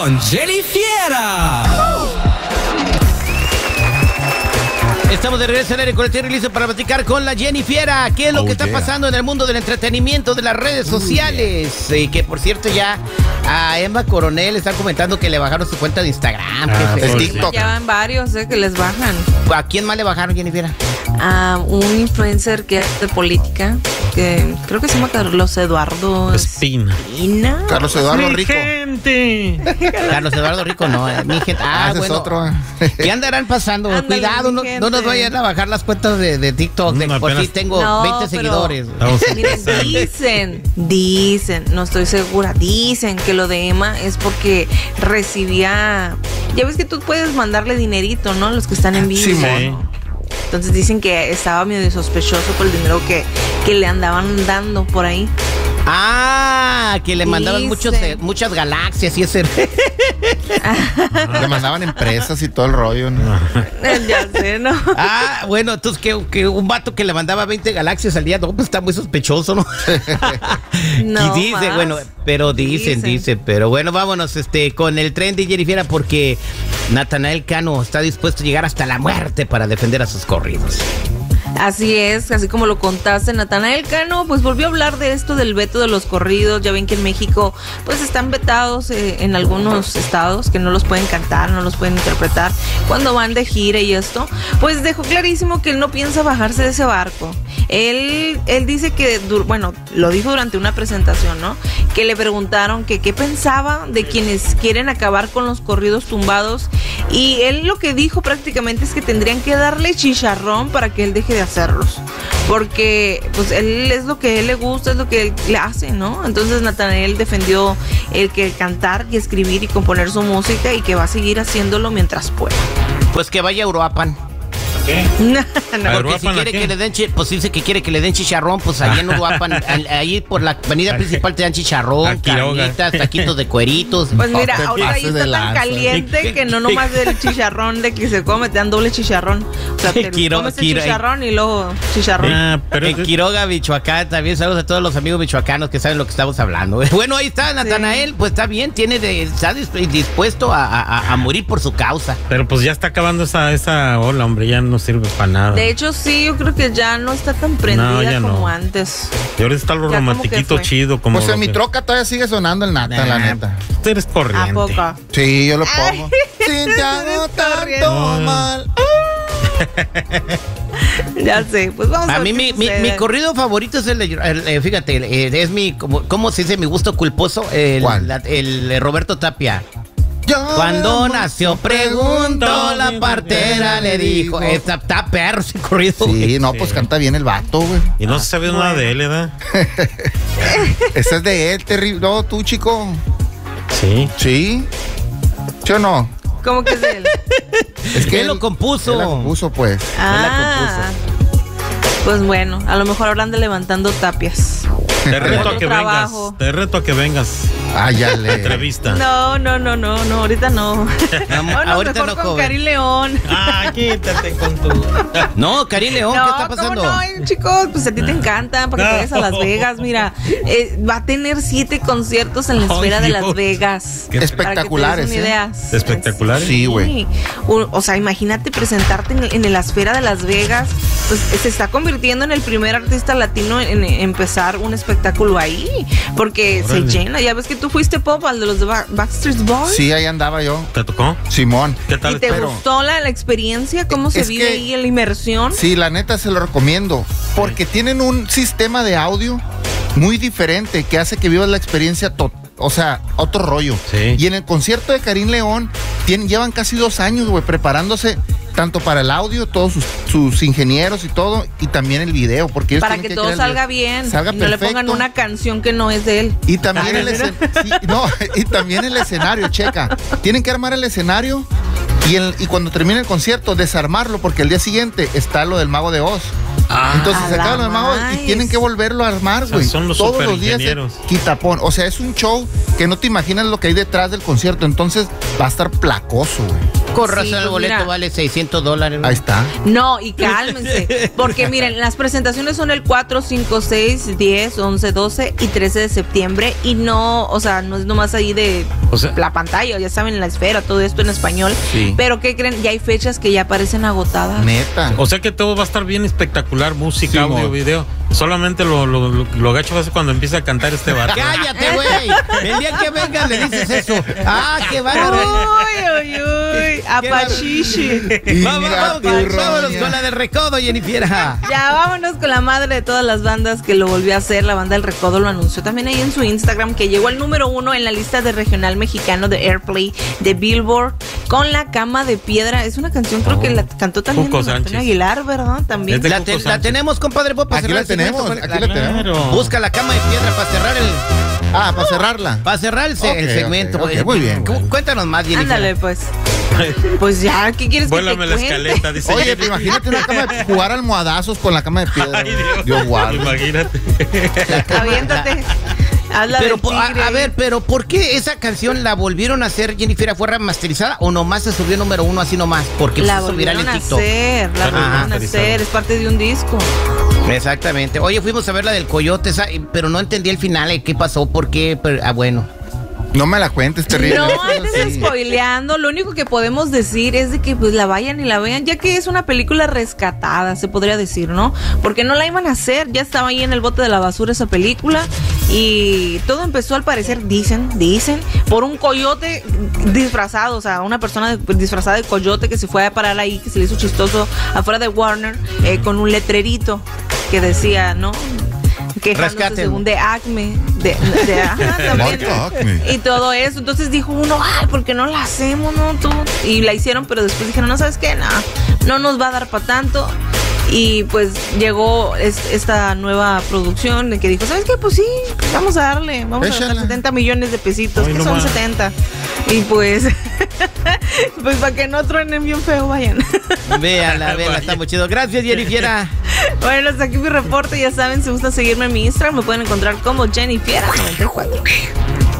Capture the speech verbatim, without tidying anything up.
con Jenny Fiera. Estamos de regreso al aire con el Terry listo para platicar con la Jenny Fiera. ¿Qué es lo oh, que está yeah. pasando en el mundo del entretenimiento, de las redes sociales? Oh, yeah. Y que, por cierto, ya a Emma Coronel están comentando que le bajaron su cuenta de Instagram. Ah, el TikTok. Ya van varios, eh, que les bajan. ¿A quién más le bajaron, Jenny Fiera? A un influencer que es de política, que creo que se llama Carlos Eduardo Espina. Espina. Carlos Eduardo mi Rico. Gente. Carlos Eduardo Rico, no. Eh, mi gente. Ah, ah bueno. Es otro. ¿Qué andarán pasando? Ándale, cuidado, no, no nos vayan a bajar las cuentas de, de TikTok. De, no, por si tengo no, veinte seguidores. Miren, dicen, dicen, no estoy segura, dicen que lo de Emma es porque recibía. Ya ves que tú puedes mandarle dinerito, ¿no? Los que están en vivo. Sí, entonces dicen que estaba medio sospechoso por el dinero que, que le andaban dando por ahí. Ah, que le mandaban muchos, eh, muchas galaxias y ese. Le mandaban empresas y todo el rollo, ¿no? Ya sé, ¿no? Ah, bueno, entonces que, que un vato que le mandaba veinte galaxias al día, no, pues está muy sospechoso, ¿no? No, y dice, más. bueno, pero dicen, dicen, dicen, pero bueno, vámonos este con el tren de Jenny Fiera porque Natanael Cano está dispuesto a llegar hasta la muerte para defender a sus corridos. Así es, así como lo contaste, Natanael Cano, pues volvió a hablar de esto del veto de los corridos. Ya ven que en México pues están vetados eh, en algunos estados, que no los pueden cantar, no los pueden interpretar cuando van de gira y esto. Pues dejó clarísimo que él no piensa bajarse de ese barco. Él, él dice que, bueno, lo dijo durante una presentación, ¿no? Que le preguntaron que qué pensaba de quienes quieren acabar con los corridos tumbados. Y él lo que dijo prácticamente es que tendrían que darle chicharrón para que él deje de hacerlos, porque pues él es lo que a él le gusta, es lo que él le hace, ¿no? Entonces Natanael defendió el que cantar y escribir y componer su música y que va a seguir haciéndolo mientras pueda. Pues que vaya a Uruapan. ¿Qué? No, no. Porque si quiere que le den, pues dice que quiere que le den chicharrón, pues ahí en Uruapan, ahí por la avenida principal te dan chicharrón, carnitas, taquitos de cueritos. Pues mira, ahora ahí está tan caliente que no nomás del chicharrón de que se come, te dan doble chicharrón. O sea, te Quiro, comes el Quiro, chicharrón y luego chicharrón. Ah, pero en Quiroga, Michoacán, también saludos a todos los amigos michoacanos que saben lo que estamos hablando. Bueno, ahí está Natanael, sí. Pues está bien, tiene de, está dispuesto a, a, a morir por su causa. Pero pues ya está acabando esa, esa ola, hombre, ya no sirve para nada. De hecho, sí, yo creo que ya no está tan prendida no, como no. antes. Y ahora está lo ya romantiquito chido. Como pues en mi que... troca todavía sigue sonando el Nata, nah, la neta. Tú eres corriente. ¿A poco? Sí, yo lo pongo. Si te hago tanto mal. Ya sé, pues vamos a, a mí mi, mi, mi corrido favorito es el, el, el fíjate, el, es mi, como, ¿cómo se dice? Mi gusto culposo, el, la, el, el Roberto Tapia. Cuando nació, preguntó, la partera le dijo. Está, está perro ese corrido. Sí, güey. no, pues sí. Canta bien el vato, güey. Y no ah, se sabe bueno. nada de él, ¿verdad? Ese es de él, terrible. No, tú, chico. Sí. ¿Sí? ¿Sí o no? ¿Cómo que es de él? Es que él, él lo compuso. Él la compuso, pues. Ah. Él la compuso. Pues bueno, a lo mejor hablan de levantando tapias. Te reto a que trabajo. vengas. Te reto a que vengas. Ah, ya le. Entrevista. No, no, no, no, no, ahorita no. Vámonos ahorita mejor no, con Cari León. Ah, quítate con tu. No, Cari León, no, ¿qué está pasando? No, no, chicos, pues a ti te encanta para que no. vayas a Las Vegas. Mira, eh, va a tener siete conciertos en la esfera oh, de Las Vegas. Qué espectaculares. ¿Eh? Ideas. Espectaculares. Sí, güey. O, o sea, imagínate presentarte en, en la esfera de Las Vegas. Pues se está convirtiendo en el primer artista latino en, en empezar un espectáculo ahí, porque Órale. se llena. Ya ves que tú fuiste pop al de los de Backstreet Boys. Sí, ahí andaba yo. ¿Te tocó? Simón. ¿Qué tal? ¿Y te Pero, gustó la, la experiencia? ¿Cómo se vive que, ahí en la inmersión? Sí, la neta se lo recomiendo, porque sí. tienen un sistema de audio muy diferente que hace que vivas la experiencia total. O sea, otro rollo. Sí. Y en el concierto de Karim León tienen, llevan casi dos años, güey, preparándose tanto para el audio, todos sus, sus ingenieros y todo, y también el video, porque ellos para que, que todo salga bien, salga y no perfecto. le pongan una canción que no es de él. Y también el escen- sí, no, y también el escenario, checa. Tienen que armar el escenario y, el, y cuando termine el concierto, desarmarlo, porque el día siguiente está lo del Mago de Oz. Ah, Entonces se acaban los magos y tienen que volverlo a armar, güey. O sea, son los todos los días quitapón. O sea, es un show que no te imaginas lo que hay detrás del concierto. Entonces, Va a estar placoso, güey. Con razón Sí, el pues boleto mira. vale seiscientos dólares. ¿no? Ahí está. No, y cálmense, porque miren, las presentaciones son el cuatro, cinco, seis, diez, once, doce y trece de septiembre y no, o sea, no es nomás ahí de O sea- la pantalla, ya saben, la esfera, todo esto en español, Sí. pero ¿qué creen? Ya hay fechas que ya parecen agotadas. Neta. O sea que todo va a estar bien espectacular, música, Sí, audio, mo. video. Solamente lo, lo, lo, lo gacho va a ser cuando empiece a cantar este vato. ¡Cállate, güey! El día que vengas le dices eso. ¡Ah, qué bárbaro! Uy, uy, uy, apachichi. Vamos, vamos, vamos, vámonos con la del recodo, Jennifer. Ya vámonos con la madre de todas las bandas que lo volvió a hacer. La banda del Recodo lo anunció también ahí en su Instagram, que llegó al número uno en la lista de regional mexicano de Airplay de Billboard con La Cama de Piedra. Es una canción, creo que la cantó también Cuco Antonio Sánchez. Aguilar, ¿verdad? También. Es de La, Cuco te- la Sánchez. tenemos, compadre. ¿Puedo Aquí cerrar la el segmento? tenemos, Con- aquí la tenemos. Claro. Busca la cama de piedra para cerrar el, Ah, para cerrarla. para cerrar el, se- el Ok, segmento. ok, ok, güey. muy bien. Cu- Cuéntanos más, Jennifer. Ándale, pues. Pues ya, ¿qué quieres que te Vuélame la cuente? escaleta, dice. Oye, pero imagínate una cama de jugar almohadazos con la cama de piedra. Ay, Dios. Dios guarde. Imagínate. Aviéntate. Habla Pero, del po- a, tigre. a ver, pero ¿por qué esa canción la volvieron a hacer, Jennifer, fue remasterizada o nomás se subió número uno así nomás? Porque La se hizo viral volvieron en a TikTok. hacer, la Ajá. volvieron a hacer, es parte de un disco. Exactamente. Oye, fuimos a ver la del coyote, esa, pero no entendí el final, eh, qué pasó, por qué, pero, ah, bueno. No me la cuentes, terrible. No Eso es andes así. spoileando, lo único que podemos decir es de que pues la vayan y la vean, ya que es una película rescatada, se podría decir, ¿no? Porque no la iban a hacer, ya estaba ahí en el bote de la basura esa película y todo empezó al parecer, dicen, dicen, por un coyote disfrazado, o sea, una persona de- disfrazada de coyote que se fue a parar ahí, que se le hizo chistoso afuera de Warner eh, con un letrerito que decía, ¿no? Quejándose Rescaten. según de Acme, de, de ajá, también. Marca Acme. Y todo eso. Entonces dijo uno, ay, ¿por qué no la hacemos, no? Tú? Y la hicieron, pero después dijeron, no, ¿sabes qué? No, no nos va a dar para tanto. Y pues llegó es- esta nueva producción de que dijo, ¿sabes qué? Pues sí, vamos a darle, vamos a Échala. gastar setenta millones de pesitos, Ay, que no son más. setenta. Y pues, pues para que no truenen bien feo, vayan. Véala, véala, está muy chido. Gracias, Jennifer. Bueno, hasta aquí mi reporte, ya saben, si gustan seguirme en mi Instagram, me pueden encontrar como Jennifer noventa y cuatro.